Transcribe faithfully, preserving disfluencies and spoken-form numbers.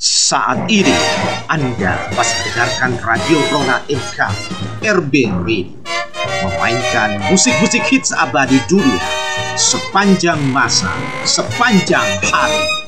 Saat ini Anda masih mendengarkan Radio Rona M K R B Radio, memainkan musik-musik hits abadi dunia sepanjang masa, sepanjang hari.